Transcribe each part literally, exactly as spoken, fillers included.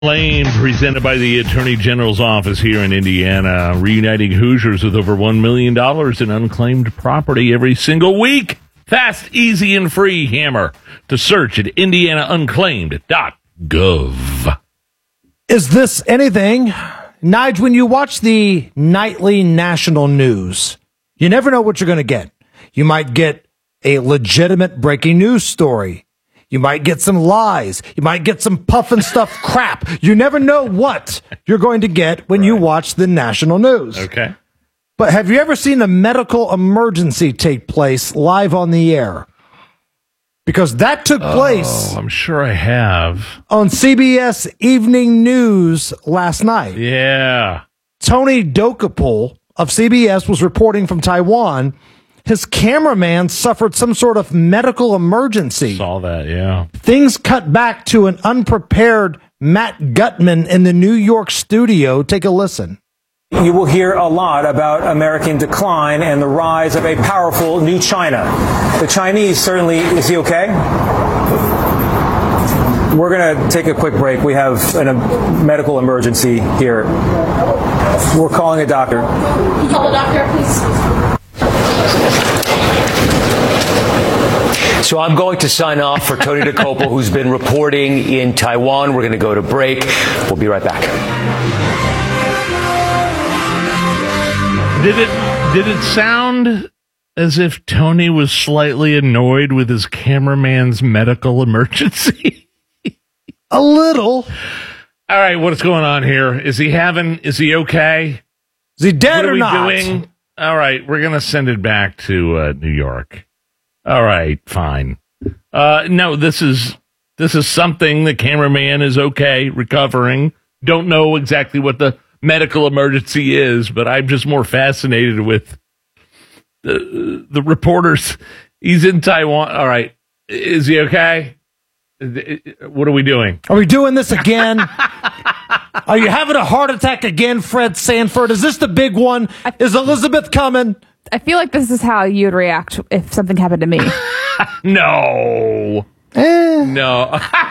Lane, presented by the Attorney General's office here in Indiana, reuniting Hoosiers with over one million dollars in unclaimed property every single week. Fast, easy, and free. Hammer to search at indiana unclaimed dot gov. Is this anything? Nige, when you watch the nightly national news, you never know what you're going to get. You might get a legitimate breaking news story. You might get some lies. You might get some puff and stuff crap. You never know what you're going to get when right. you watch the national news. Okay. But have you ever seen a medical emergency take place live on the air? Because that took oh, place. I'm sure I have. On C B S Evening News last night. Yeah. Tony Dokapul of C B S was reporting from Taiwan. His cameraman suffered some sort of medical emergency. Saw that, yeah. Things cut back to an unprepared Matt Gutman in the New York studio. Take a listen. You will hear a lot about American decline and the rise of a powerful new China. The Chinese certainly, is he okay? We're going to take a quick break. We have an, a medical emergency here. We're calling a doctor. Can you call a doctor, please? So I'm going to sign off for Tony Dokapul, who's been reporting in Taiwan. We're going to go to break. We'll be right back. Did it did it sound as if Tony was slightly annoyed with his cameraman's medical emergency? A little. All right, what's going on here? Is he having? Is he okay? Is he dead what are or we not? Doing? All right, we're gonna send it back to uh, New York. All right, fine. Uh, no, this is this is something. The cameraman is okay, recovering. Don't know exactly what the medical emergency is, but I'm just more fascinated with the the reporters. He's in Taiwan. All right, is he okay? What are we doing? Are we doing this again? Are you having a heart attack again, Fred Sanford? Is this the big one? Is Elizabeth coming? I feel like this is how you'd react if something happened to me. No. Eh. No.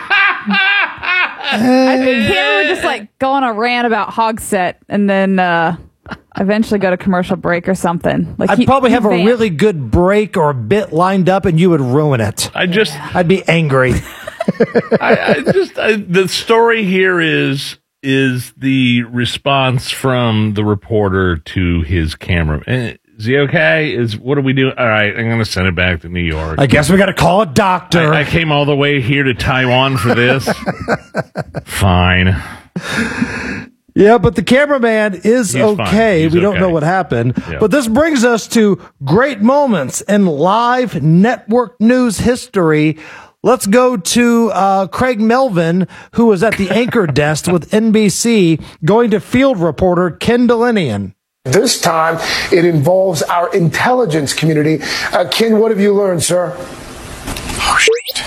I think Cameron would just like go on a rant about Hogsett and then uh, eventually go to commercial break or something. Like I'd he, probably have a vamp. really good break or a bit lined up, and you would ruin it. I just, I'd be angry. I, I just, I, the story here is is the response from the reporter to his camera. Is he okay? Is what are we doing? All right, I'm going to send it back to New York. I guess we got to call a doctor. I, I came all the way here to Taiwan for this. Fine. Yeah, but the cameraman is He's okay. We don't okay. know what happened. Yep. But this brings us to great moments in live network news history. Let's go to uh, Craig Melvin, who was at the anchor desk with N B C, going to field reporter Ken Delinian. This time, it involves our intelligence community. Uh, Ken, what have you learned, sir? Oh, shit.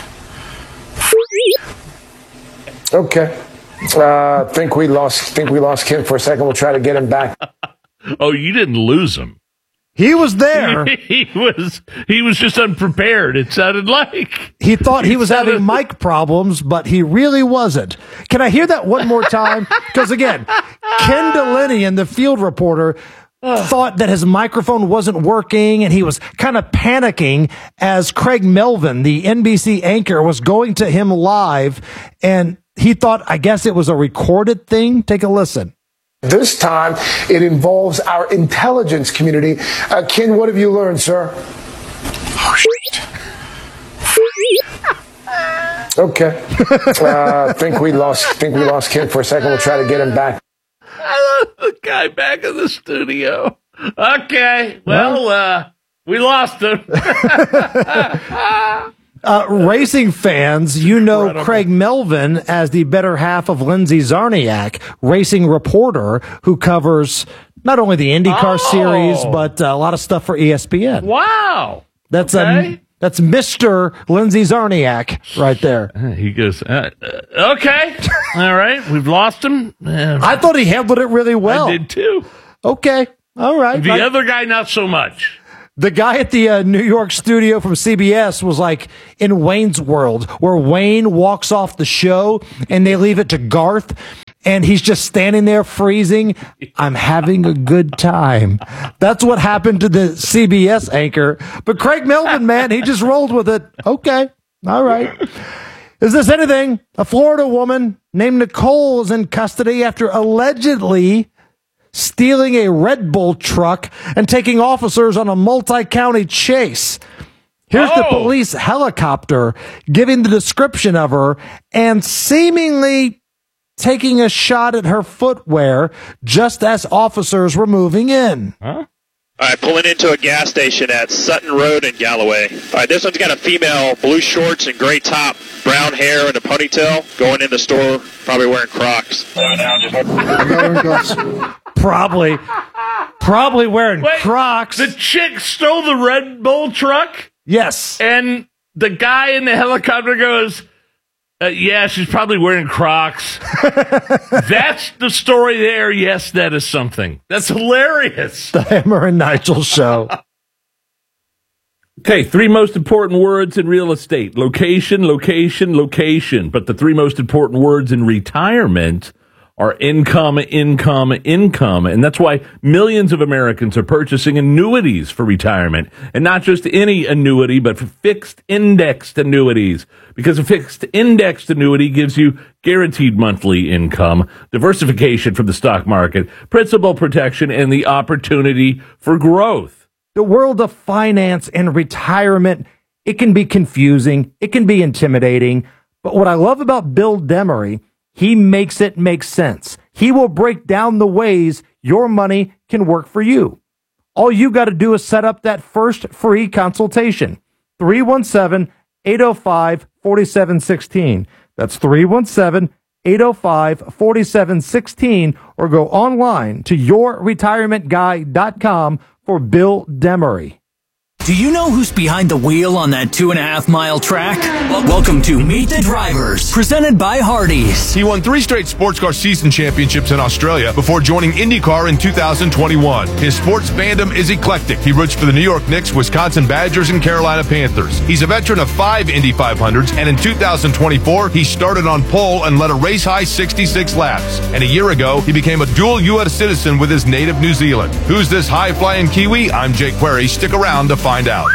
Okay. Uh, think we lost. Think we lost Ken for a second. We'll try to get him back. Oh, you didn't lose him. He was there. he was. He was just unprepared. It sounded like he thought he was sounded- having mic problems, but he really wasn't. Can I hear that one more time? Because again, Ken Delinian, the field reporter, thought that his microphone wasn't working, and he was kind of panicking as Craig Melvin, the N B C anchor, was going to him live, and he thought, I guess it was a recorded thing. Take a listen. This time, it involves our intelligence community. Uh, Ken, what have you learned, sir? Oh, shit. Okay. Uh, think we lost. Think we lost Ken for a second. We'll try to get him back. I love the guy back in the studio. Okay. Well, uh, we lost him. Uh, racing fans, you know Incredible. Craig Melvin as the better half of Lindsay Zarniak, racing reporter who covers not only the IndyCar Oh. series, but uh, a lot of stuff for E S P N. Wow. That's okay. um, that's Mister Lindsay Zarniak right there. He goes, uh, uh, okay. All right. We've lost him. Uh, I thought he handled it really well. I did too. Okay. All right. The Like- other guy, not so much. The guy at the uh, New York studio from C B S was like in Wayne's World, where Wayne walks off the show and they leave it to Garth, and he's just standing there freezing. I'm having a good time. That's what happened to the C B S anchor. But Craig Melvin, man, he just rolled with it. Okay. All right. Is this anything? A Florida woman named Nicole is in custody after allegedly stealing a Red Bull truck and taking officers on a multi-county chase. Here's oh. the police helicopter giving the description of her and seemingly taking a shot at her footwear just as officers were moving in. Huh? All right, pulling into a gas station at Sutton Road in Galloway. All right, this one's got a female, blue shorts and gray top, brown hair and a ponytail, going in the store, probably wearing Crocs. Probably. Probably wearing Wait, Crocs. The chick stole the Red Bull truck? Yes. And the guy in the helicopter goes, uh, yeah, she's probably wearing Crocs. That's the story there. Yes, that is something. That's hilarious. The Hammer and Nigel Show. Okay, three most important words in real estate. Location, location, location. But the three most important words in retirement are income, income, income. And that's why millions of Americans are purchasing annuities for retirement. And not just any annuity, but for fixed indexed annuities. Because a fixed indexed annuity gives you guaranteed monthly income, diversification from the stock market, principal protection, and the opportunity for growth. The world of finance and retirement, it can be confusing. It can be intimidating. But what I love about Bill Demery, he makes it make sense. He will break down the ways your money can work for you. All you got to do is set up that first free consultation. three one seven, eight oh five, four seven one six. That's three one seven, eight oh five, four seven one six, or go online to your retirement guy dot com for Bill Demery. Do you know who's behind the wheel on that two and a half mile track? Welcome to Meet the Drivers, presented by Hardee's. He won three straight sports car season championships in Australia before joining IndyCar in two thousand twenty-one. His sports fandom is eclectic. He roots for the New York Knicks, Wisconsin Badgers, and Carolina Panthers. He's a veteran of five Indy five hundreds, and in two thousand twenty-four, he started on pole and led a race-high sixty-six laps. And a year ago, he became a dual U S citizen with his native New Zealand. Who's this high-flying Kiwi? I'm Jake Query. Stick around to find out.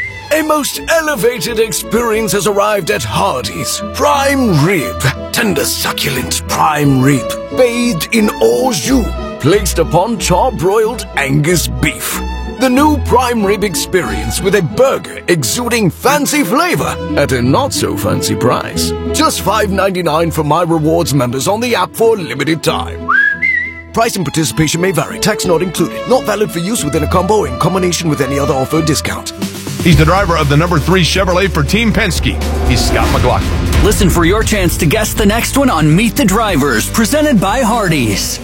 A most elevated experience has arrived at Hardee's. Prime rib. Tender, succulent prime rib. Bathed in au jus. Placed upon char-broiled Angus beef. The new prime rib experience with a burger exuding fancy flavor at a not-so-fancy price. Just five ninety-nine for My Rewards members on the app for a limited time. Price and participation may vary. Tax not included. Not valid for use within a combo or in combination with any other offer or discount. He's the driver of the number three Chevrolet for Team Penske. He's Scott McLaughlin. Listen for your chance to guess the next one on Meet the Drivers, presented by Hardee's.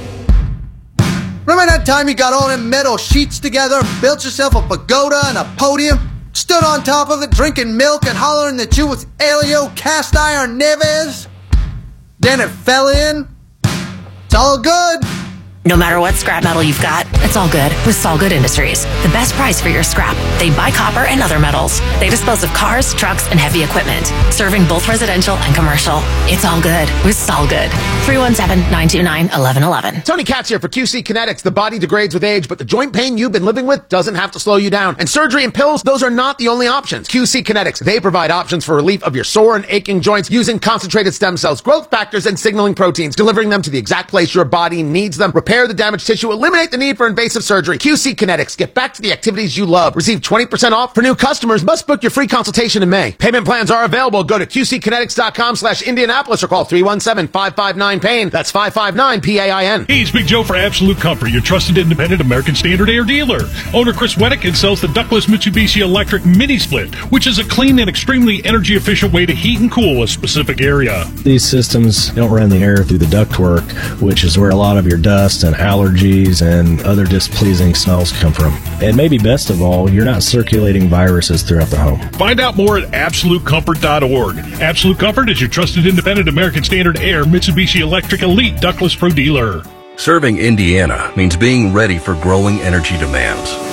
Remember that time you got all them metal sheets together, built yourself a pagoda and a podium, stood on top of it drinking milk and hollering that you was Elio Cast Iron Neves? Then it fell in? It's all good. No matter what scrap metal you've got, it's all good with Solgood Industries. The best price for your scrap. They buy copper and other metals. They dispose of cars, trucks, and heavy equipment, serving both residential and commercial. It's all good with Solgood. three one seven, nine two nine, one one one one. Tony Katz here for Q C Kinetics. The body degrades with age, but the joint pain you've been living with doesn't have to slow you down. And surgery and pills, those are not the only options. Q C Kinetics, they provide options for relief of your sore and aching joints using concentrated stem cells, growth factors, and signaling proteins, delivering them to the exact place your body needs them. Repair the damaged tissue, eliminate the need for invasive surgery. Q C Kinetics, get back to the activities you love. Receive twenty percent off for new customers. Must book your free consultation in May. Payment plans are available. Go to Q C kinetics dot com slash Indianapolis or call three one seven, five five nine, pain. That's five five nine, P A I N. Hey, it's Big Joe for Absolute Comfort, your trusted independent American Standard Air dealer. Owner Chris Wettikin sells the ductless Mitsubishi Electric Mini Split, which is a clean and extremely energy efficient way to heat and cool a specific area. These systems don't run the air through the ductwork, which is where a lot of your dust and allergies and other displeasing smells come from. And maybe best of all, you're not circulating viruses throughout the home. Find out more at absolute comfort dot org. Absolute Comfort is your trusted independent American Standard Air Mitsubishi Electric Elite Ductless Pro dealer. Serving Indiana means being ready for growing energy demands.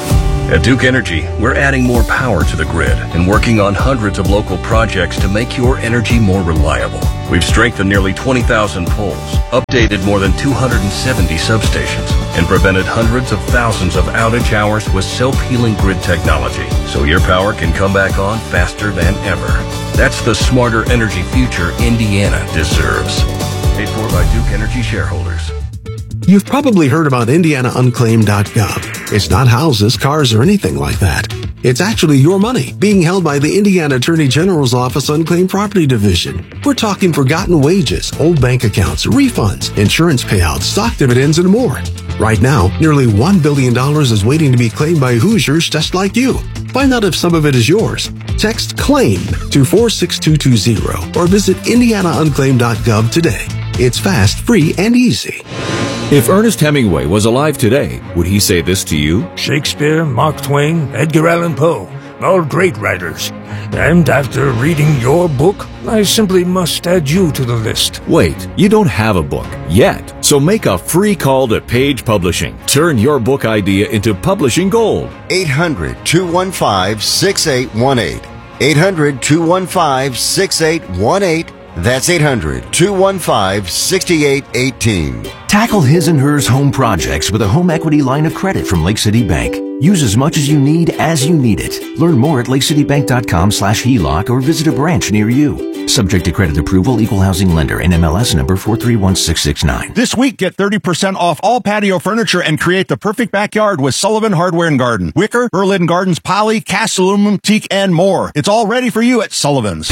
At Duke Energy, we're adding more power to the grid and working on hundreds of local projects to make your energy more reliable. We've strengthened nearly twenty thousand poles, updated more than two hundred seventy substations, and prevented hundreds of thousands of outage hours with self-healing grid technology, so your power can come back on faster than ever. That's the smarter energy future Indiana deserves. Paid for by Duke Energy shareholders. You've probably heard about Indiana Unclaimed dot gov. It's not houses, cars, or anything like that. It's actually your money being held by the Indiana Attorney General's Office Unclaimed Property Division. We're talking forgotten wages, old bank accounts, refunds, insurance payouts, stock dividends, and more. Right now, nearly one billion dollars is waiting to be claimed by Hoosiers just like you. Find out if some of it is yours. Text CLAIM to four six two two zero or visit Indiana Unclaimed dot gov today. It's fast, free, and easy. If Ernest Hemingway was alive today, would he say this to you? Shakespeare, Mark Twain, Edgar Allan Poe, all great writers. And after reading your book, I simply must add you to the list. Wait, you don't have a book yet. So make a free call to Page Publishing. Turn your book idea into publishing gold. eight hundred, two one five, six eight one eight. eight hundred, two one five, six eight one eight. That's eight hundred, two one five, six eight one eight. Tackle his and hers home projects with a home equity line of credit from Lake City Bank. Use as much as you need as you need it. Learn more at lakecitybank.com slash HELOC or visit a branch near you. Subject to credit approval, equal housing lender, N M L S number four three one six six nine. This week, get thirty percent off all patio furniture and create the perfect backyard with Sullivan Hardware and Garden. Wicker, Berlin Gardens, poly, cast aluminum, teak, and more. It's all ready for you at Sullivan's.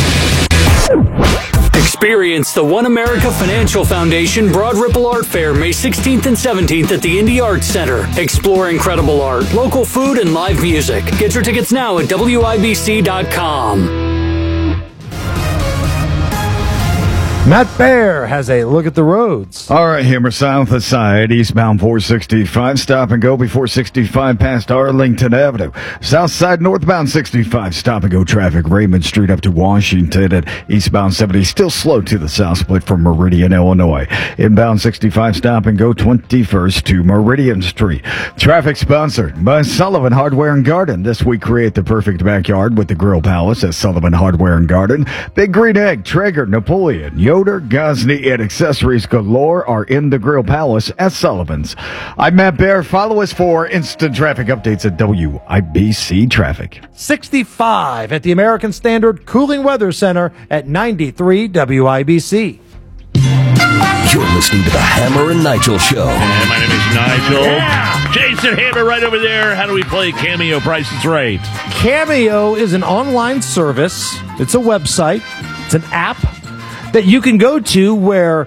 Experience the One America Financial Foundation Broad Ripple Art Fair May sixteenth and seventeenth at the Indy Arts Center. Explore incredible art, local food, and live music. Get your tickets now at W I B C dot com. Matt Bear has a look at the roads. All right, Hammer south side, eastbound four sixty-five, stop and go before sixty-five past Arlington Avenue. South side, northbound sixty-five, stop and go traffic, Raymond Street up to Washington, and eastbound seventy, still slow to the south split from Meridian, Illinois. Inbound sixty-five, stop and go twenty-first to Meridian Street. Traffic sponsored by Sullivan Hardware and Garden. This week, create the perfect backyard with the Grill Palace at Sullivan Hardware and Garden. Big Green Egg, Traeger, Napoleon, Yoder, Gosney, and accessories galore are in the Grill Palace at Sullivan's. I'm Matt Bear. Follow us for instant traffic updates at W I B C Traffic. sixty-five at the American Standard Cooling Weather Center at ninety-three W I B C. You're listening to the Hammer and Nigel Show. And my name is Nigel. Yeah. Jason Hammer right over there. How do we play Cameo Price is Right? Cameo is an online service. It's a website. It's an app that you can go to where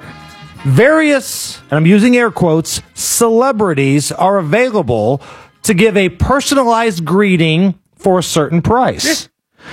various, and I'm using air quotes, celebrities are available to give a personalized greeting for a certain price.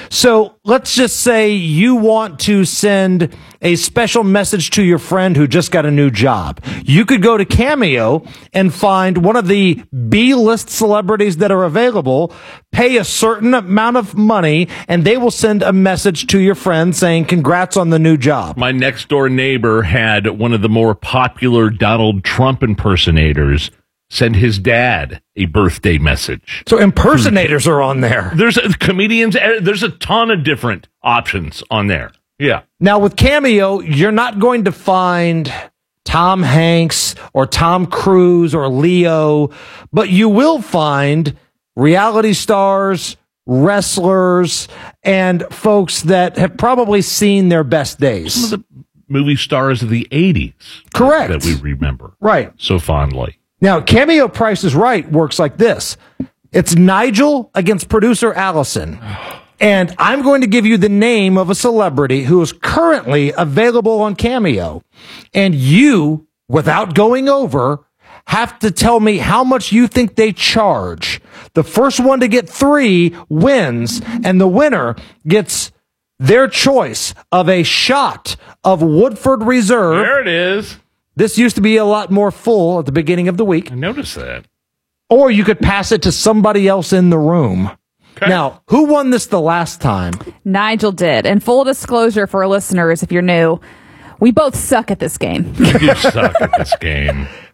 So let's just say you want to send a special message to your friend who just got a new job. You could go to Cameo and find one of the B-list celebrities that are available, pay a certain amount of money, and they will send a message to your friend saying, congrats on the new job. My next door neighbor had one of the more popular Donald Trump impersonators send his dad a birthday message. So impersonators are on there. There's a, comedians. There's a ton of different options on there. Yeah. Now with Cameo, you're not going to find Tom Hanks or Tom Cruise or Leo, but you will find reality stars, wrestlers, and folks that have probably seen their best days. Some of the movie stars of the eighties. Correct. That we remember. Right. So fondly. Now, Cameo Price is Right works like this. It's Nigel against producer Allison. And I'm going to give you the name of a celebrity who is currently available on Cameo. And you, without going over, have to tell me how much you think they charge. The first one to get three wins, and the winner gets their choice of a shot of Woodford Reserve. There it is. This used to be a lot more full at the beginning of the week. I noticed that. Or you could pass it to somebody else in the room. Okay. Now, who won this the last time? Nigel did. And full disclosure for our listeners, if you're new, we both suck at this game. You suck at this game.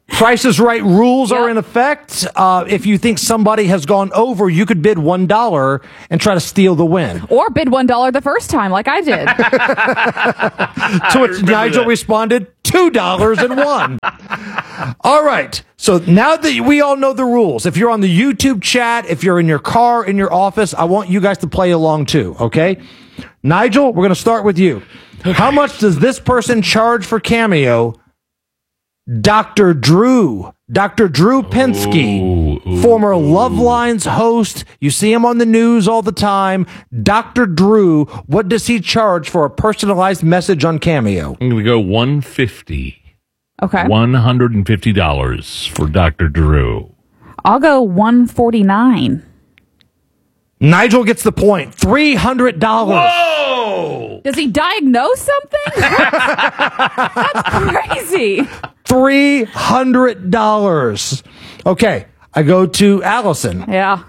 Price is Right rules are in effect. Uh, if you think somebody has gone over, you could bid one dollar and try to steal the win. Or bid one dollar the first time, like I did. To which Nigel that. responded, two dollars and one. All right. So now that we all know the rules, if you're on the YouTube chat, if you're in your car, in your office, I want you guys to play along too, okay? Nigel, we're going to start with you. Okay. How much does this person charge for Cameo? Doctor Drew. Doctor Drew Pinsky, ooh, ooh, former ooh. Love Lines host. You see him on the news all the time. Doctor Drew, what does he charge for a personalized message on Cameo? I'm going to go one hundred fifty dollars. Okay. one hundred fifty dollars for Doctor Drew. I'll go one forty-nine. Nigel gets the point. three hundred dollars. Whoa! Does he diagnose something? That's crazy. three hundred dollars. Okay, I go to Allison. Yeah.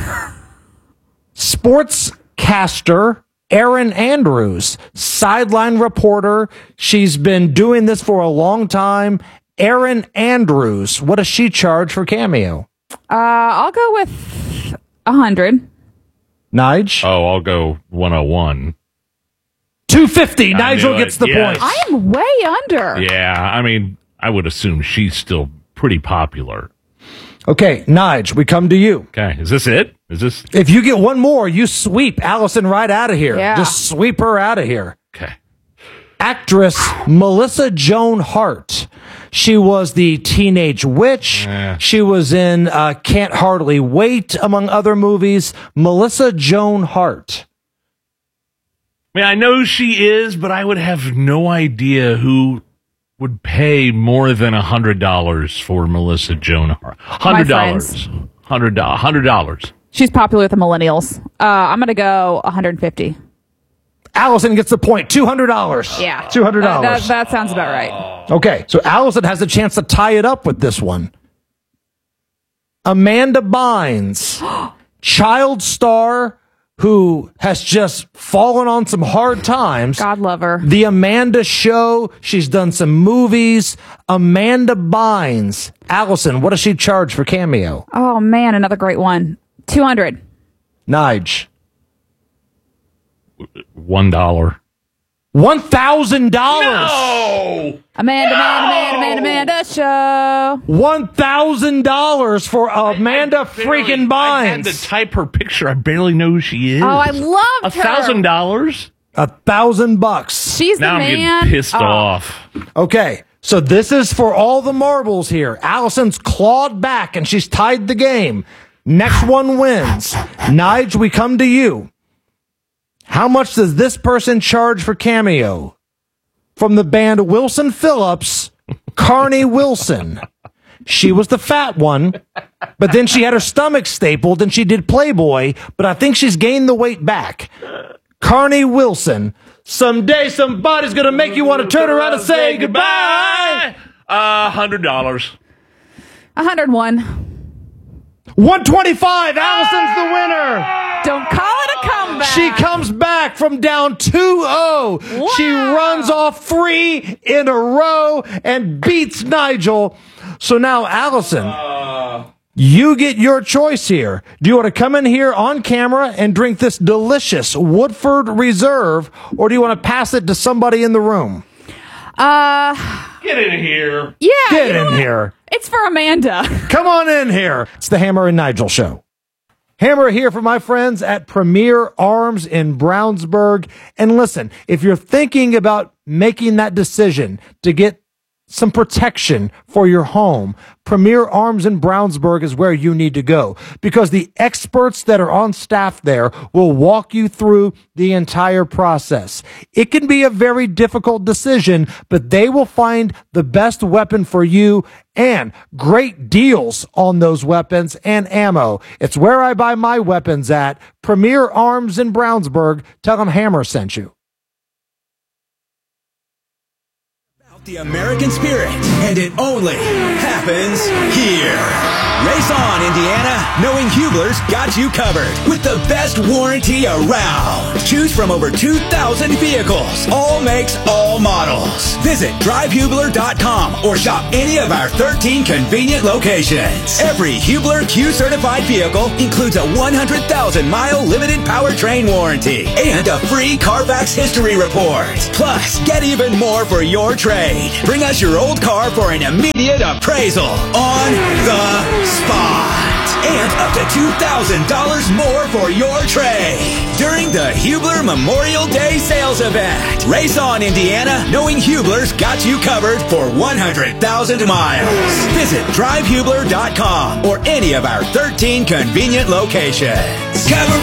Sportscaster Erin Andrews, sideline reporter. She's been doing this for a long time. Erin Andrews, what does she charge for Cameo? Uh, I'll go with one hundred. Nige? Oh, I'll go one oh one. two fifty. Nigel gets the yes. point. I am way under. Yeah, I mean, I would assume she's still pretty popular. Okay, Nige, we come to you. Okay, is this it? Is this? If you get one more, you sweep Allison right out of here. Yeah. Just sweep her out of here. Okay. Actress Melissa Joan Hart. She was the Teenage Witch. Eh. She was in uh, Can't Hardly Wait, among other movies. Melissa Joan Hart. I mean, I know she is, but I would have no idea who would pay more than one hundred dollars for Melissa Joan Hart. one hundred dollars. one hundred dollars. one hundred dollars. She's popular with the millennials. Uh, I'm going to go one hundred fifty. Allison gets the point. two hundred dollars. Yeah. two hundred dollars. That, that, that sounds about right. Okay, so Allison has a chance to tie it up with this one. Amanda Bynes, child star who has just fallen on some hard times. God love her. The Amanda Show. She's done some movies. Amanda Bynes. Allison, what does she charge for Cameo? Oh, man, another great one. two hundred. Nige. One dollar. One thousand dollars. No! Amanda, no! Amanda, Amanda, Amanda, Amanda Show. One thousand dollars for Amanda I, I barely, freaking Bynes. I had to type her picture. I barely know who she is. Oh, I loved A her. thousand dollars? A thousand bucks. She's now the I'm man. getting pissed oh. off. Okay, so this is for all the marbles here. Allison's clawed back and she's tied the game. Next one wins. Nige, we come to you. How much does this person charge for Cameo? From the band Wilson Phillips, Carney Wilson. She was the fat one, but then she had her stomach stapled and she did Playboy, but I think she's gained the weight back. Carney Wilson. Someday somebody's going to make you want to turn around and say goodbye. Uh, one hundred dollars. one hundred one. one twenty-five. Allison's the winner. Don't call it a comeback. She comes back from down two oh. Wow. She runs off three in a row and beats Nigel. So now, Allison, uh. you get your choice here. Do you want to come in here on camera and drink this delicious Woodford Reserve, or do you want to pass it to somebody in the room? Uh, Get in here. Yeah. Get you know in what? here. It's for Amanda. Come on in here. It's the Hammer and Nigel Show. Hammer here for my friends at Premier Arms in Brownsburg. And listen, if you're thinking about making that decision to get some protection for your home, Premier Arms in Brownsburg is where you need to go, because the experts that are on staff there will walk you through the entire process. It can be a very difficult decision, but they will find the best weapon for you and great deals on those weapons and ammo. It's where I buy my weapons at. Premier Arms in Brownsburg. Tell them Hammer sent you. The American spirit, and it only happens here. Race on, Indiana, knowing Hubler's got you covered with the best warranty around. Choose from over two thousand vehicles, all makes, all models. Visit drive hubler dot com or shop any of our thirteen convenient locations. Every Hubler Q-certified vehicle includes a one hundred thousand mile limited powertrain warranty and a free Carfax history report. Plus, get even more for your trade. Bring us your old car for an immediate appraisal on the spot. And up to two thousand dollars more for your trade during the Hubler Memorial Day sales event. Race on, Indiana, knowing Hubler's got you covered for one hundred thousand miles. Visit drive hubler dot com or any of our thirteen convenient locations. Cover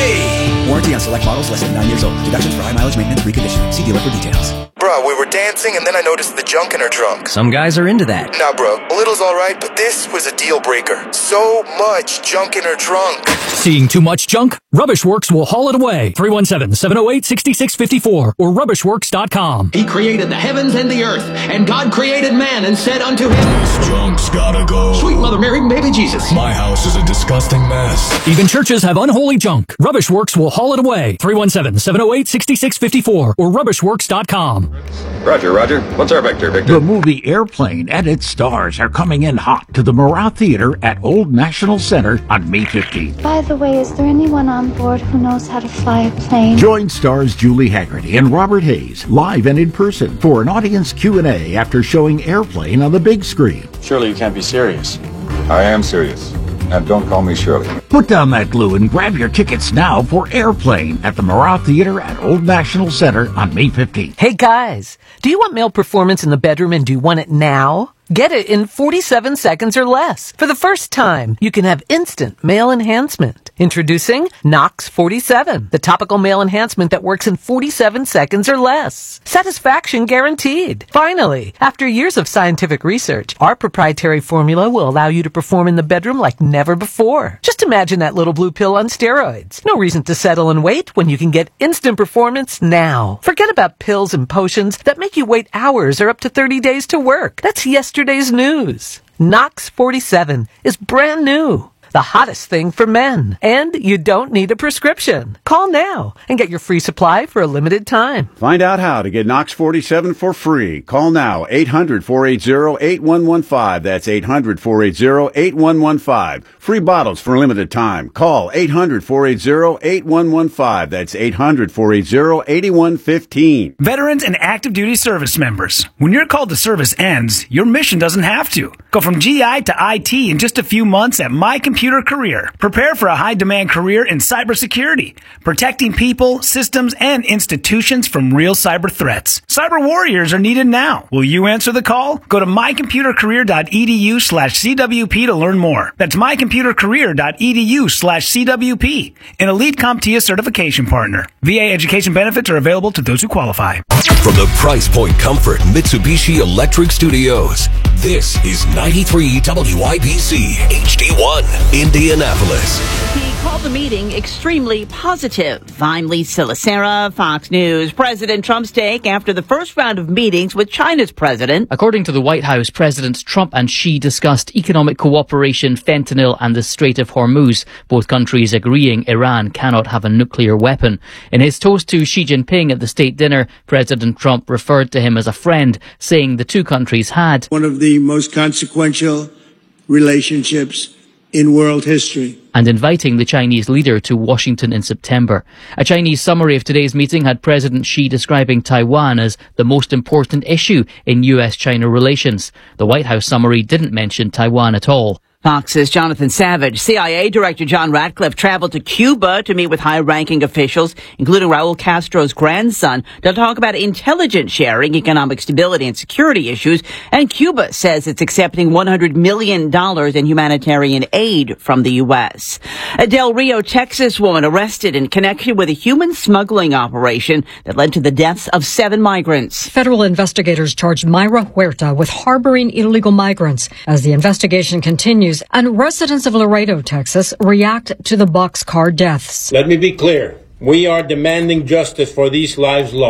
me! Warranty on select models less than nine years old. Deductions for high mileage maintenance reconditioning. See dealer for details. Bruh, we were dancing and then I noticed the junk in her trunk. Some guys are into that. Nah, bro. A little's alright, but this was a deal breaker. So much junk in her trunk. Seeing too much junk? Rubbish Works will haul it away. three one seven, seven oh eight, six six five four or rubbish works dot com. He created the heavens and the earth, and God created man and said unto him, This junk's gotta go. Sweet Mother Mary, baby Jesus. My house is a disgusting mess. Even churches have unholy junk. Rubbish Works will haul it away. three one seven, seven oh eight, six six five four or rubbish works dot com. Roger, Roger. What's our vector, Victor? The movie Airplane and its stars are coming in hot to the Morale Theater at Old National Center on May fifteenth. By the way, is there anyone on board who knows how to fly a plane? Join stars Julie Haggerty and Robert Hayes live and in person for an audience Q and A after showing Airplane on the big screen. Surely you can't be serious. I am serious. And don't call me Shirley. Put down that glue and grab your tickets now for Airplane at the Morale Theater at Old National Center on May fifteenth. Hey guys, do you want male performance in the bedroom and do you want it now? Get it in forty-seven seconds or less. For the first time, you can have instant male enhancement. Introducing Nox forty-seven, the topical male enhancement that works in forty-seven seconds or less. Satisfaction guaranteed. Finally, after years of scientific research, our proprietary formula will allow you to perform in the bedroom like never before. Just imagine that little blue pill on steroids. No reason to settle and wait when you can get instant performance now. Forget about pills and potions that make you wait hours or up to thirty days to work. That's yesterday's news. Nox forty-seven is brand new. The hottest thing for men. And you don't need a prescription. Call now and get your free supply for a limited time. Find out how to get Nox forty-seven for free. Call now, eight hundred, four eight zero, eight one one five. That's eight hundred, four eight zero, eight one one five. Free bottles for a limited time. Call eight hundred, four eight zero, eight one one five. That's eight hundred, four eight zero, eight one one five. Veterans and active duty service members. When your call to service ends, your mission doesn't have to. Go from G I to I T in just a few months at My Computer Career. Prepare for a high-demand career in cybersecurity, protecting people, systems, and institutions from real cyber threats. Cyber warriors are needed now. Will you answer the call? Go to my computer career dot e d u slash c w p to learn more. That's my computer career dot e d u slash c w p, an Elite CompTIA certification partner. V A education benefits are available to those who qualify. From the Price Point Comfort Mitsubishi Electric Studios, this is ninety-three W I B C H D one, Indianapolis. He called the meeting extremely positive. I'm Lisa Lacera, Fox News. President Trump's take after the first round of meetings with China's president. According to the White House, Presidents Trump and Xi discussed economic cooperation, fentanyl and the Strait of Hormuz, both countries agreeing Iran cannot have a nuclear weapon. In his toast to Xi Jinping at the state dinner, President Trump referred to him as a friend, saying the two countries had one of the most consequential relationships in world history, and inviting the Chinese leader to Washington in September. A Chinese summary of today's meeting had President Xi describing Taiwan as the most important issue in U S China relations. The White House summary didn't mention Taiwan at all. Fox's Jonathan Savage. C I A Director John Ratcliffe traveled to Cuba to meet with high-ranking officials, including Raul Castro's grandson, to talk about intelligence sharing, economic stability, and security issues. And Cuba says it's accepting one hundred million dollars in humanitarian aid from the U S. A Del Rio, Texas woman arrested in connection with a human smuggling operation that led to the deaths of seven migrants. Federal investigators charged Mayra Huerta with harboring illegal migrants. As the investigation continues, and residents of Laredo, Texas, react to the boxcar deaths. Let me be clear. We are demanding justice for these lives lost.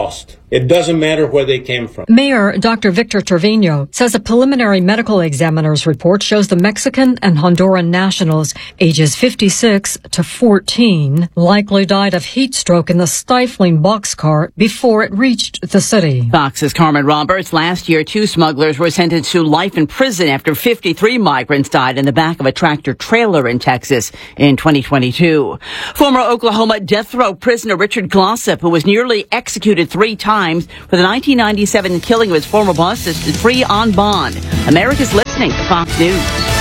It doesn't matter where they came from. Mayor Doctor Victor Trevino says a preliminary medical examiner's report shows the Mexican and Honduran nationals ages fifty-six to fourteen likely died of heat stroke in the stifling boxcar before it reached the city. Fox's Carmen Roberts. Last year, two smugglers were sentenced to life in prison after fifty-three migrants died in the back of a tractor trailer in Texas in twenty twenty-two. Former Oklahoma death row prisoner Richard Glossip, who was nearly executed three times for the nineteen ninety-seven killing of his former boss, is free on bond. America's listening to Fox News.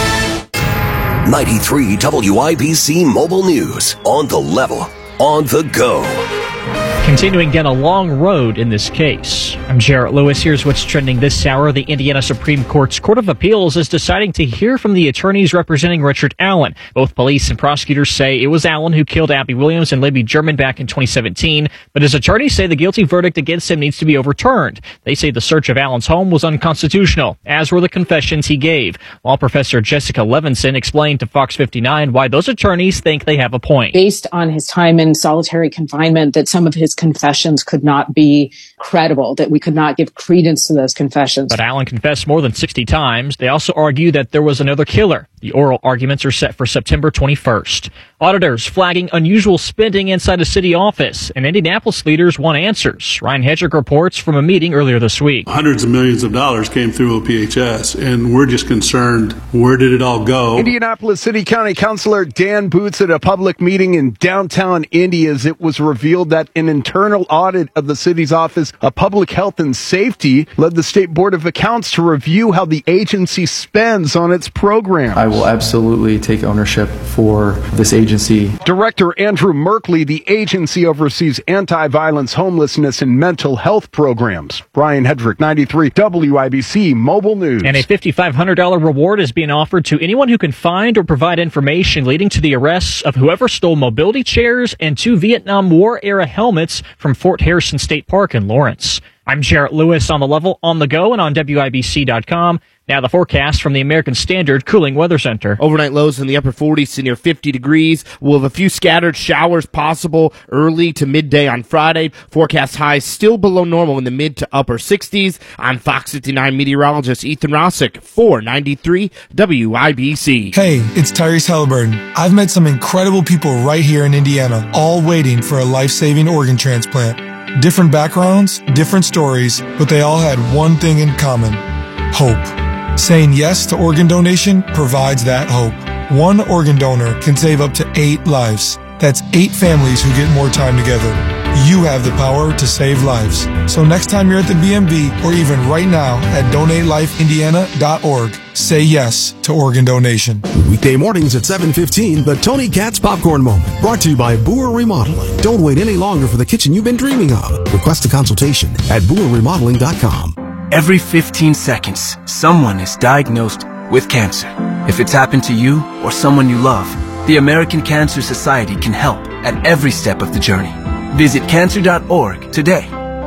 ninety-three W I B C Mobile News. On the level. On the go. Continuing down a long road in this case. I'm Jarrett Lewis. Here's what's trending this hour. The Indiana Supreme Court's Court of Appeals is deciding to hear from the attorneys representing Richard Allen. Both police and prosecutors say it was Allen who killed Abby Williams and Libby German back in twenty seventeen, but his attorneys say the guilty verdict against him needs to be overturned. They say the search of Allen's home was unconstitutional, as were the confessions he gave. Law professor Jessica Levinson explained to Fox fifty-nine why those attorneys think they have a point. Based on his time in solitary confinement, that some of his confessions could not be credible, that we could not give credence to those confessions. But Allen confessed more than sixty times. They also argue that there was another killer. The oral arguments are set for September twenty-first. Auditors flagging unusual spending inside a city office, and Indianapolis leaders want answers. Ryan Hedrick reports from a meeting earlier this week. Hundreds of millions of dollars came through O P H S, and we're just concerned, where did it all go? Indianapolis City County Councilor Dan Boots at a public meeting in downtown Indy as it was revealed that an internal audit of the city's Office of Public Health and Safety led the State Board of Accounts to review how the agency spends on its programs. I will absolutely take ownership for this agency. Director Andrew Merkley, the agency oversees anti-violence, homelessness, and mental health programs. Brian Hedrick, ninety-three W I B C Mobile News. And a five thousand five hundred dollars reward is being offered to anyone who can find or provide information leading to the arrests of whoever stole mobility chairs and two Vietnam War-era helmets from Fort Harrison State Park in Lawrence. I'm Jarrett Lewis on the level, on the go, and on W I B C dot com. Now the forecast from the American Standard Cooling Weather Center. Overnight lows in the upper forties to near fifty degrees. We'll have a few scattered showers possible early to midday on Friday. Forecast highs still below normal in the mid to upper sixties. I'm Fox fifty-nine meteorologist Ethan Rossick for ninety-three W I B C. Hey, it's Tyrese Halliburton. I've met some incredible people right here in Indiana, all waiting for a life-saving organ transplant. Different backgrounds, different stories, but they all had one thing in common: hope. Saying yes to organ donation provides that hope. One organ donor can save up to eight lives. That's eight families who get more time together. You have the power to save lives. So next time you're at the B M V, or even right now at donate life indiana dot org, say yes to organ donation. Weekday mornings at seven fifteen, the Tony Katz Popcorn Moment. Brought to you by Boer Remodeling. Don't wait any longer for the kitchen you've been dreaming of. Request a consultation at boer remodeling dot com. Every fifteen seconds, someone is diagnosed with cancer. If it's happened to you or someone you love, the American Cancer Society can help at every step of the journey. Visit cancer dot org today.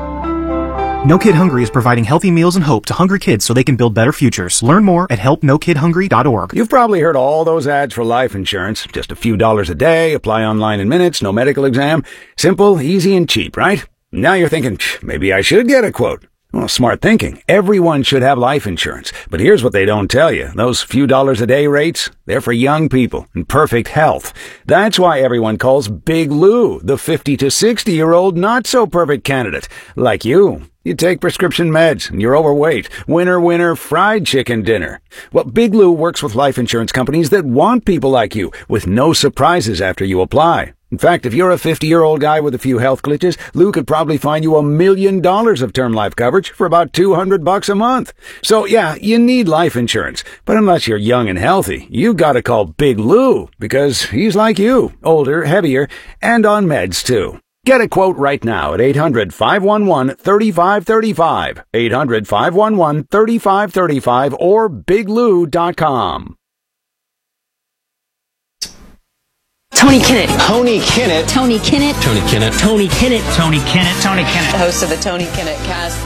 No Kid Hungry is providing healthy meals and hope to hungry kids so they can build better futures. Learn more at help no kid hungry dot org. You've probably heard all those ads for life insurance. Just a few dollars a day, apply online in minutes, no medical exam. Simple, easy, and cheap, right? Now you're thinking, maybe I should get a quote. Well, smart thinking. Everyone should have life insurance. But here's what they don't tell you. Those few dollars a day rates, they're for young people in perfect health. That's why everyone calls Big Lou the fifty to sixty-year-old not-so-perfect candidate. Like you. You take prescription meds, and you're overweight. Winner, winner, fried chicken dinner. Well, Big Lou works with life insurance companies that want people like you, with no surprises after you apply. In fact, if you're a fifty-year-old guy with a few health glitches, Lou could probably find you a million dollars of term life coverage for about two hundred bucks a month. So yeah, you need life insurance. But unless you're young and healthy, you gotta call Big Lou, because he's like you, older, heavier, and on meds too. Get a quote right now at eight hundred, five one one, three five three five, eight hundred, five one one, three five three five, or big lou dot com. Tony Kinnett. Tony Kinnett. Tony Kinnett. Tony Kinnett. Tony Kinnett. Tony Kinnett. Tony Kinnett. The host of the Tony Kinnett Cast.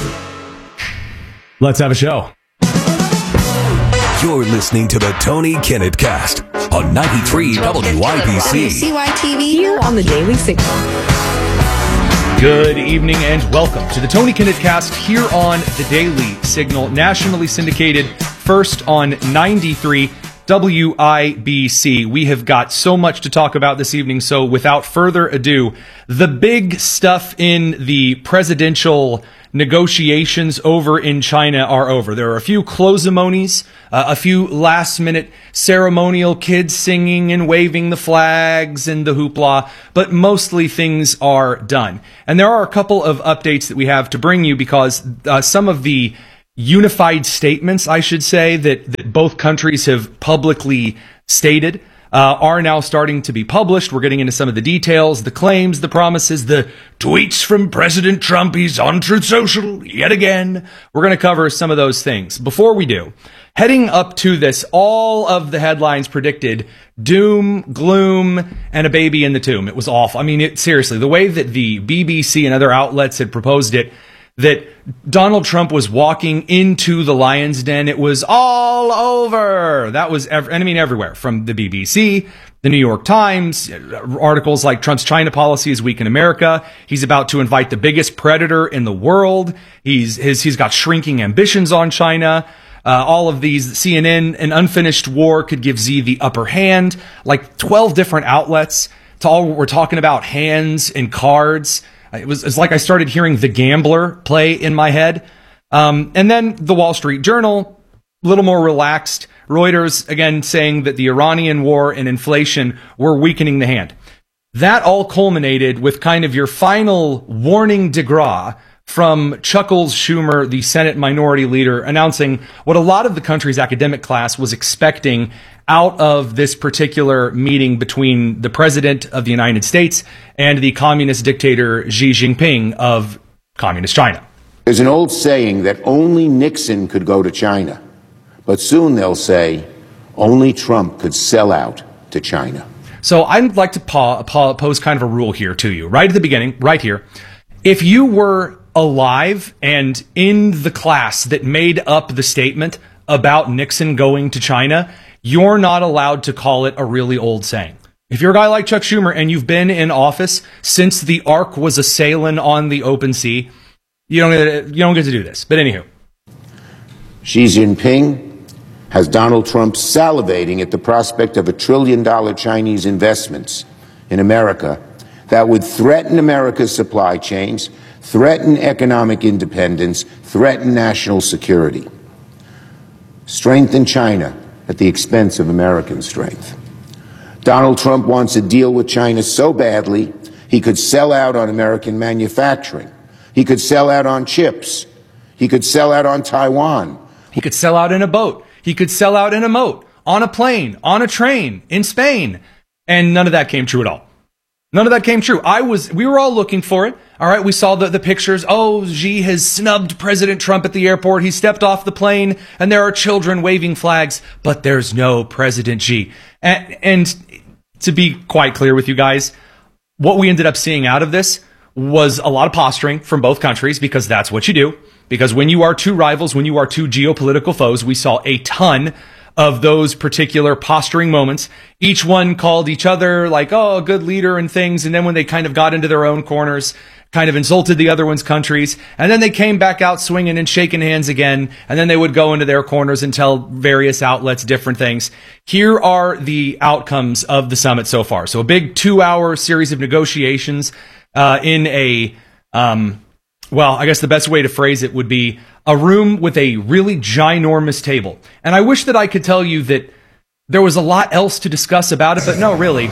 Let's have a show. You're listening to the Tony Kinnett Cast on ninety-three W I B C. C Y T V here on the Daily Signal. Good evening and welcome to the Tony Kinnett Cast here on the Daily Signal, nationally syndicated, first on ninety-three W I B C. We have got so much to talk about this evening, so without further ado, the big stuff in the presidential negotiations over in China are over. There are a few close-a-monies, uh, a few last-minute ceremonial kids singing and waving the flags and the hoopla, but mostly things are done. And there are a couple of updates that we have to bring you because uh, some of the unified statements, I should say, that, that both countries have publicly stated Uh, are now starting to be published. We're getting into some of the details, the claims, the promises, the tweets from President Trump. He's on Truth Social yet again. We're going to cover some of those things. Before we do, heading up to this, all of the headlines predicted doom, gloom, and a baby in the tomb. It was awful. I mean, it, seriously, the way that the B B C and other outlets had proposed it, that Donald Trump was walking into the lion's den. It was all over. That was, ev- I mean, everywhere from the B B C, the New York Times, articles like Trump's China policy is weak in America. He's about to invite the biggest predator in the world. He's, his, he's got shrinking ambitions on China. Uh, all of these, C N N, an unfinished war could give Xi the upper hand. Like twelve different outlets to all we're talking about hands and cards. It was, it's like I started hearing The Gambler play in my head. Um, and then the Wall Street Journal, a little more relaxed. Reuters, again, saying that the Iranian war and inflation were weakening the hand. That all culminated with kind of your final warning de gras from Chuckles Schumer, the Senate Minority Leader, announcing what a lot of the country's academic class was expecting out of this particular meeting between the President of the United States and the communist dictator Xi Jinping of Communist China. There's an old saying that only Nixon could go to China, but soon they'll say only Trump could sell out to China. So I'd like to pa- pa- pose kind of a rule here to you, right at the beginning, right here. If you were alive and in the class that made up the statement about Nixon going to China, you're not allowed to call it a really old saying. If you're a guy like Chuck Schumer and you've been in office since the Ark was a sailing on the open sea, you don't get, you don't get to do this. But anywho. Xi Jinping has Donald Trump salivating at the prospect of a trillion dollar Chinese investments in America that would threaten America's supply chains, threaten economic independence, threaten national security, strengthen China at the expense of American strength. Donald Trump wants a deal with China so badly he could sell out on American manufacturing. He could sell out on chips. He could sell out on Taiwan. He could sell out in a boat. He could sell out in a moat, on a plane, on a train, in Spain. And none of that came true at all. None of that came true. I was, we were all looking for it. All right. We saw the, the pictures. Oh, Xi has snubbed President Trump at the airport. He stepped off the plane and there are children waving flags, but there's no President Xi. And, and to be quite clear with you guys, what we ended up seeing out of this was a lot of posturing from both countries because that's what you do. Because when you are two rivals, when you are two geopolitical foes, we saw a ton of those particular posturing moments. Each one called each other like, oh, a good leader and things. And then when they kind of got into their own corners, kind of insulted the other one's countries. And then they came back out swinging and shaking hands again. And then they would go into their corners and tell various outlets different things. Here are the outcomes of the summit so far. So a big two hour series of negotiations uh, in a, um, well, I guess the best way to phrase it would be a room with a really ginormous table. And I wish that I could tell you that there was a lot else to discuss about it, but no, really.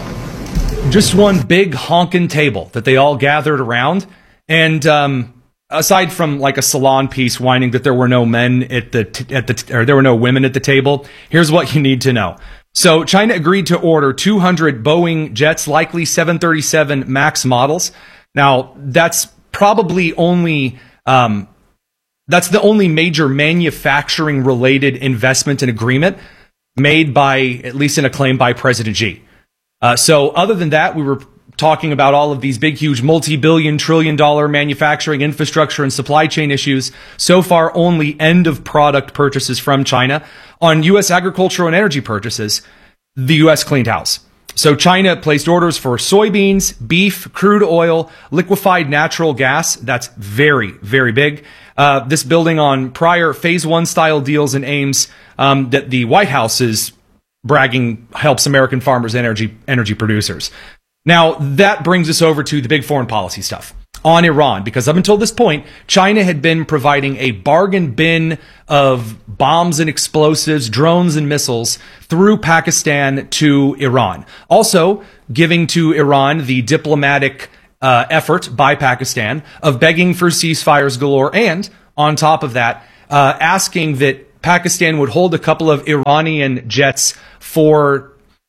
Just one big honking table that they all gathered around. And um, aside from like a salon piece whining that there were no men at the, t- at the, or there were no women at the table, here's what you need to know. So China agreed to order two hundred Boeing jets, likely seven thirty-seven MAX models. Now, that's probably only, um, that's the only major manufacturing related investment and agreement made by, at least in a claim by President Xi. Uh, so other than that, we were talking about all of these big, huge, multi-billion, trillion dollar manufacturing infrastructure and supply chain issues. So far, only end of product purchases from China. On U S agricultural and energy purchases, the U S cleaned house. So China placed orders for soybeans, beef, crude oil, liquefied natural gas. That's very, very big. Uh, this building on prior phase one style deals and aims um, that the White House is bragging helps American farmers and energy, energy producers. Now, that brings us over to the big foreign policy stuff on Iran, because up until this point, China had been providing a bargain bin of bombs and explosives, drones and missiles through Pakistan to Iran. Also giving to Iran the diplomatic uh, effort by Pakistan of begging for ceasefires galore, and on top of that, uh, asking that Pakistan would hold a couple of Iranian jets for,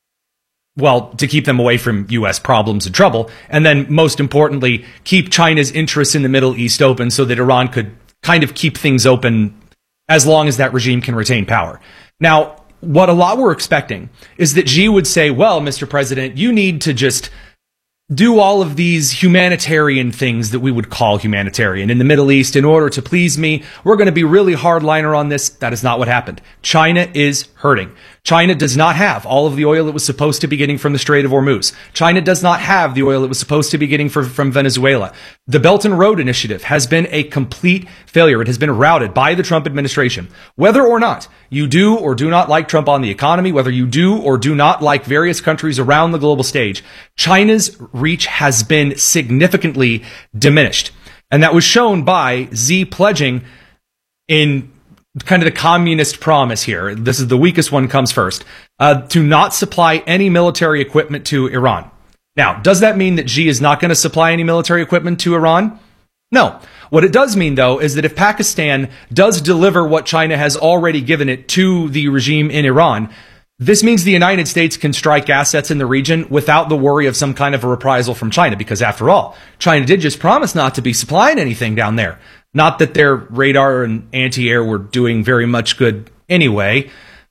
well, to keep them away from U S problems and trouble, and then most importantly, keep China's interests in the Middle East open so that Iran could kind of keep things open as long as that regime can retain power. Now, what a lot were expecting is that Xi would say, well, Mister President, you need to just do all of these humanitarian things that we would call humanitarian in the Middle East in order to please me. We're going to be really hardliner on this. That is not what happened. China is hurting. China does not have all of the oil it was supposed to be getting from the Strait of Hormuz. China does not have the oil it was supposed to be getting for, from Venezuela. The Belt and Road Initiative has been a complete failure. It has been routed by the Trump administration. Whether or not you do or do not like Trump on the economy, whether you do or do not like various countries around the global stage, China's reach has been significantly diminished. And that was shown by Xi pledging in kind of the communist promise here. This is the weakest one, comes first, uh, to not supply any military equipment to Iran. Now, does that mean that Xi is not going to supply any military equipment to Iran? No. What it does mean, though, is that if Pakistan does deliver what China has already given it to the regime in Iran, this means the United States can strike assets in the region without the worry of some kind of a reprisal from China, because after all, China did just promise not to be supplying anything down there. Not that their radar and anti-air were doing very much good anyway.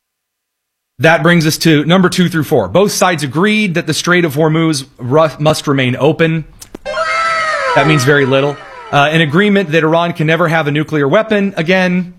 That brings us to number two through four. Both sides agreed that the Strait of Hormuz must remain open. That means very little. Uh, an agreement that Iran can never have a nuclear weapon. Again,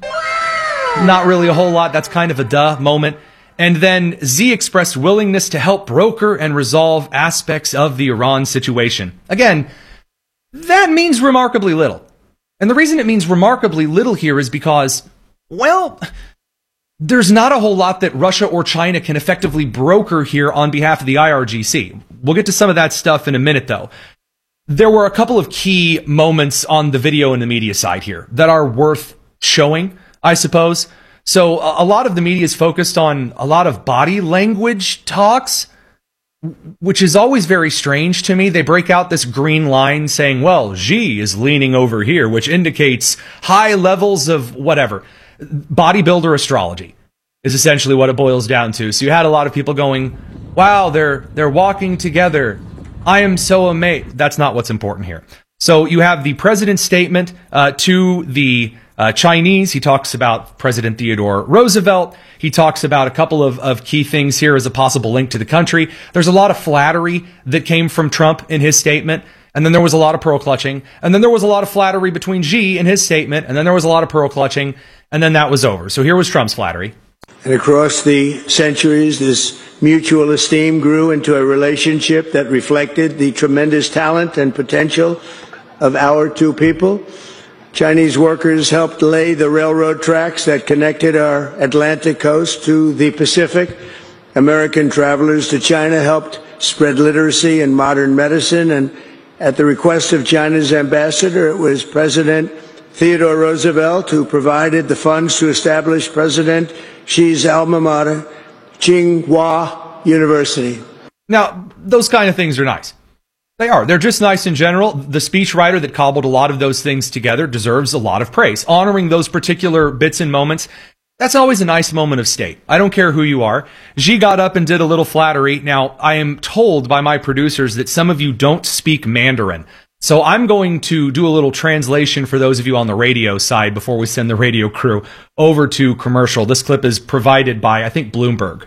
not really a whole lot. That's kind of a duh moment. And then Xi expressed willingness to help broker and resolve aspects of the Iran situation. Again, that means remarkably little. And the reason it means remarkably little here is because, well, there's not a whole lot that Russia or China can effectively broker here on behalf of the I R G C. We'll get to some of that stuff in a minute, though. There were a couple of key moments on the video and the media side here that are worth showing, I suppose. So a lot of the media is focused on a lot of body language talks, which is always very strange to me. They break out this green line saying, well, Xi is leaning over here, which indicates high levels of whatever. Bodybuilder astrology is essentially what it boils down to. So you had a lot of people going, wow, they're they're walking together. I am so amazed. That's not what's important here. So you have the president's statement uh, to the Uh, Chinese. He talks about President Theodore Roosevelt. He talks about a couple of, of key things here as a possible link to the country. There's a lot of flattery that came from Trump in his statement. And then there was a lot of pearl clutching. And then there was a lot of flattery between Xi in his statement. And then there was a lot of pearl clutching. And then that was over. So here was Trump's flattery. And across the centuries, this mutual esteem grew into a relationship that reflected the tremendous talent and potential of our two people. Chinese workers helped lay the railroad tracks that connected our Atlantic coast to the Pacific. American travelers to China helped spread literacy and modern medicine. And at the request of China's ambassador, it was President Theodore Roosevelt who provided the funds to establish President Xi's alma mater, Tsinghua University. Now, those kind of things are nice. They are. They're just nice in general. The speechwriter that cobbled a lot of those things together deserves a lot of praise. Honoring those particular bits and moments, that's always a nice moment of state. I don't care who you are. Xi got up and did a little flattery. Now, I am told by my producers that some of you don't speak Mandarin. So I'm going to do a little translation for those of you on the radio side before we send the radio crew over to commercial. This clip is provided by, I think, Bloomberg.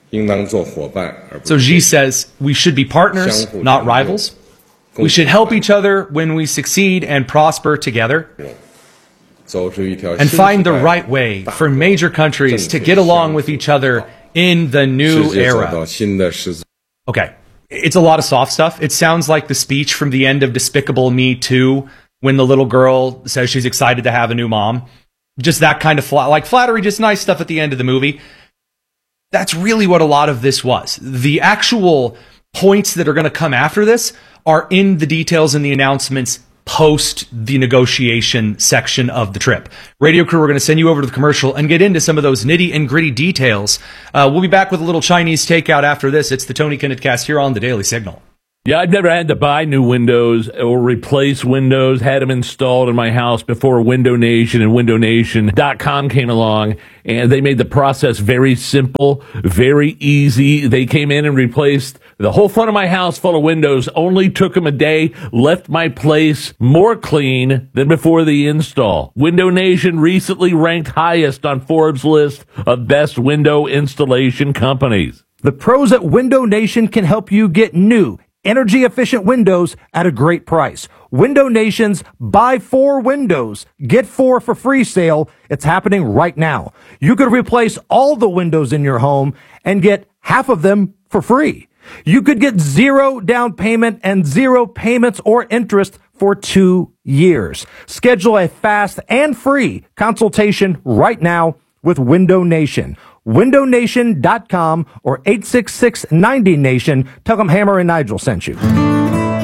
So Xi says, we should be partners, not rivals. We should help each other when we succeed and prosper together. And find the right way for major countries to get along with each other in the new era. Okay. It's a lot of soft stuff. It sounds like the speech from the end of Despicable Me two when the little girl says she's excited to have a new mom. Just that kind of fla- like flattery, just nice stuff at the end of the movie. That's really what a lot of this was. The actual points that are going to come after this are in the details and the announcements post the negotiation section of the trip. Radio crew, we're going to send you over to the commercial and get into some of those nitty and gritty details. Uh, we'll be back with a little Chinese takeout after this. It's the Tony Kinnett Cast here on the Daily Signal. Yeah, I've never had to buy new windows or replace windows, had them installed in my house before Window Nation and window nation dot com came along, and they made the process very simple, very easy. They came in and replaced the whole front of my house full of windows, only took them a day, left my place more clean than before the install. Window Nation recently ranked highest on Forbes' list of best window installation companies. The pros at Window Nation can help you get new, energy-efficient windows at a great price. Window Nation's Buy Four Windows, Get Four for Free sale. It's happening right now. You could replace all the windows in your home and get half of them for free. You could get zero down payment and zero payments or interest for two years. Schedule a fast and free consultation right now with Window Nation. window nation dot com or eight six six ninety nation. Tell them Hammer and Nigel sent you.